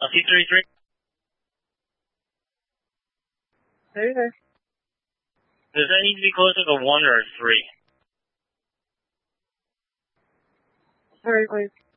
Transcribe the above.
C33. Hey there. Does that need to be closer to 1 or 3? Alright, wait.